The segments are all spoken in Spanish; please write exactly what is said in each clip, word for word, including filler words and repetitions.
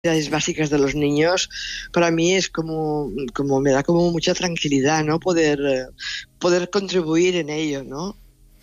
básicas de los niños, para mí es como, como me da como mucha tranquilidad, ¿no? Poder, poder contribuir en ello, ¿no?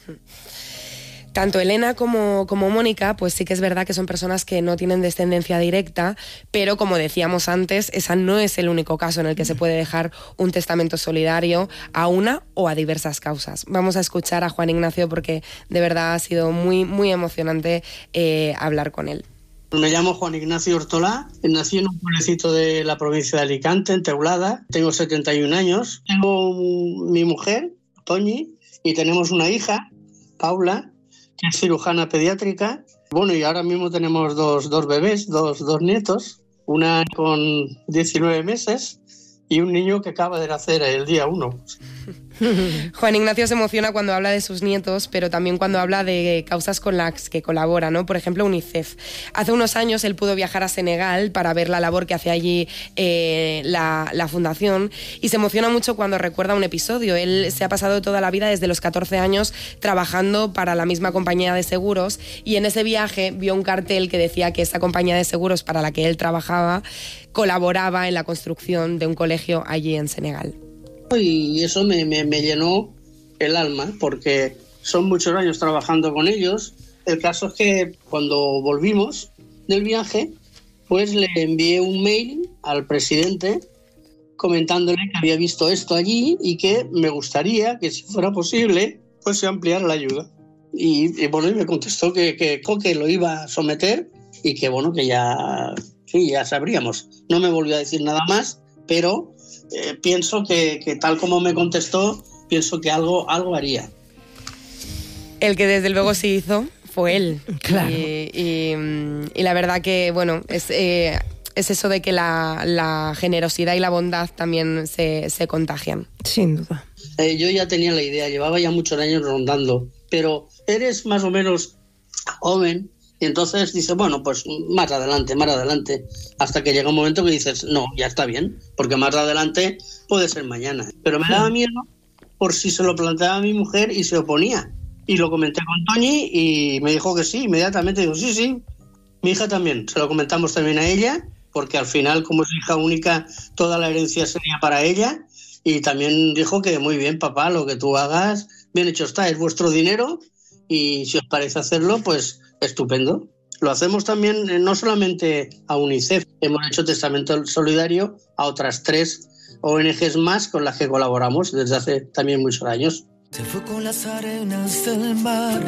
Tanto Elena como, como Mónica, pues sí que es verdad que son personas que no tienen descendencia directa, pero como decíamos antes, esa no es el único caso en el que se puede dejar un testamento solidario a una o a diversas causas. Vamos a escuchar a Juan Ignacio porque de verdad ha sido muy, muy emocionante eh, hablar con él. Me llamo Juan Ignacio Ortolá, nací en un pueblecito de la provincia de Alicante, en Teulada, tengo setenta y un años, tengo mi mujer, Toñi, y tenemos una hija, Paula, que es cirujana pediátrica. Bueno, y ahora mismo tenemos dos, dos bebés, dos, dos nietos, una con diecinueve meses y un niño que acaba de nacer el día uno. Juan Ignacio se emociona cuando habla de sus nietos, pero también cuando habla de causas con las que colabora, ¿no? Por ejemplo, UNICEF. Hace unos años él pudo viajar a Senegal para ver la labor que hace allí eh, la, la fundación, y se emociona mucho cuando recuerda un episodio. Él se ha pasado toda la vida, desde los catorce años, trabajando para la misma compañía de seguros, y en ese viaje vio un cartel que decía que esa compañía de seguros para la que él trabajaba colaboraba en la construcción de un colegio allí en Senegal. Y eso me, me, me llenó el alma, porque son muchos años trabajando con ellos. El caso es que cuando volvimos del viaje, pues le envié un mail al presidente comentándole que había visto esto allí y que me gustaría que, si fuera posible, pues se ampliara la ayuda. Y, y bueno, y me contestó que, que, que lo iba a someter y que bueno, que ya, sí, ya sabríamos. No me volvió a decir nada más, pero Eh, pienso que, que tal como me contestó, pienso que algo, algo haría. El que desde luego sí hizo fue él. Claro. Y, y, y la verdad que, bueno, es, eh, es eso de que la, la generosidad y la bondad también se, se contagian. Sin duda. Eh, yo ya tenía la idea, llevaba ya muchos años rondando, pero eres más o menos joven. Y entonces dice, bueno, pues más adelante, más adelante, hasta que llega un momento que dices, no, ya está bien, porque más adelante puede ser mañana. Pero me daba miedo por si se lo planteaba a mi mujer y se oponía. Y lo comenté con Toñi y me dijo que sí, inmediatamente digo, sí, sí, mi hija también. Se lo comentamos también a ella, porque al final, como es hija única, toda la herencia sería para ella. Y también dijo que muy bien, papá, lo que tú hagas, bien hecho está, es vuestro dinero y si os parece hacerlo, pues estupendo. Lo hacemos también no solamente a UNICEF, hemos hecho testamento solidario a otras tres O N Ges más con las que colaboramos desde hace también muchos años. Se fue con las arenas del mar.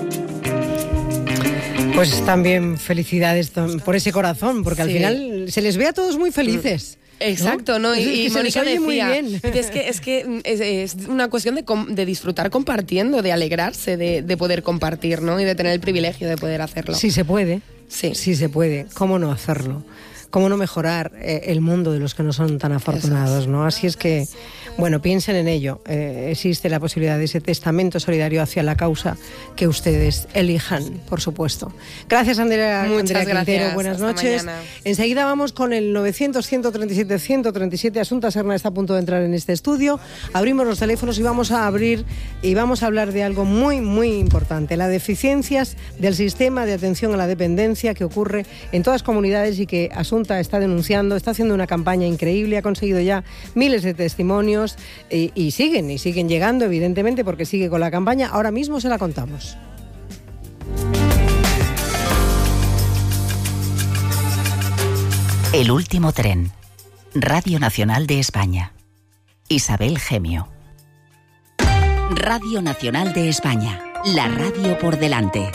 Pues también felicidades por ese corazón, porque al Sí. final se les ve a todos muy felices. Exacto, ¿no? Es Y, que y se les Mónica oye muy decía, bien. es que, es, que es, es una cuestión de, de disfrutar compartiendo, de alegrarse, de, de poder compartir, ¿no? Y de tener el privilegio de poder hacerlo. Sí se puede, Sí. sí se puede. ¿Cómo no hacerlo? ¿Cómo no mejorar eh, el mundo de los que no son tan afortunados, ¿no? Así es que, bueno, piensen en ello. Eh, existe la posibilidad de ese testamento solidario hacia la causa que ustedes elijan, por supuesto. Gracias, Andrea, Muchas Andrea Quintero. gracias. Buenas Hasta noches. mañana. Enseguida vamos con el novecientos, ciento treinta y siete, ciento treinta y siete. Asunta Serna está a punto de entrar en este estudio. Abrimos los teléfonos y vamos a abrir y vamos a hablar de algo muy, muy importante. Las deficiencias del sistema de atención a la dependencia que ocurre en todas las comunidades y que Asunta está denunciando, está haciendo una campaña increíble, ha conseguido ya miles de testimonios y, y siguen, y siguen llegando, evidentemente, porque sigue con la campaña. Ahora mismo se la contamos. El último tren. Radio Nacional de España. Isabel Gemio. Radio Nacional de España. La radio por delante.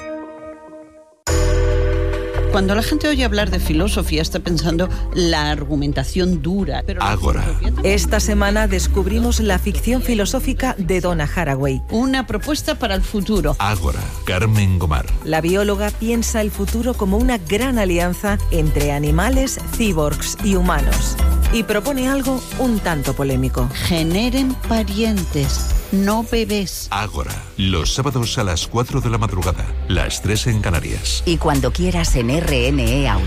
Cuando la gente oye hablar de filosofía está pensando la argumentación dura. Pero Ágora. Esta semana descubrimos la ficción filosófica de Donna Haraway. Una propuesta para el futuro. Ágora. Carmen Gomar. La bióloga piensa el futuro como una gran alianza entre animales, cyborgs y humanos. Y propone algo un tanto polémico. Generen parientes, no bebés. Ágora. Los sábados a las cuatro de la madrugada. Las tres en Canarias. Y cuando quieras en R N E Audio.